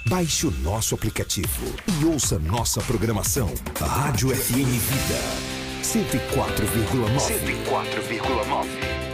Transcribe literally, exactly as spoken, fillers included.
Baixe o nosso aplicativo e ouça nossa programação. Rádio F M Vida cento e quatro vírgula nove. cento e quatro vírgula nove.